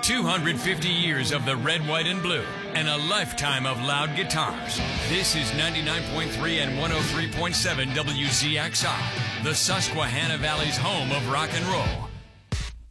250 years of the red, white, and blue, and a lifetime of loud guitars. This is 99.3 and 103.7 WZXR, the Susquehanna Valley's home of rock and roll.